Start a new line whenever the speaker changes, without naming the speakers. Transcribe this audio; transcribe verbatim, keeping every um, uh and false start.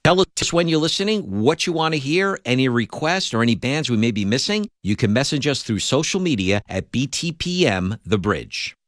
Tell us when you're listening, what you want to hear, any requests or any bands we may be missing. You can message us through social media at B T P M The Bridge.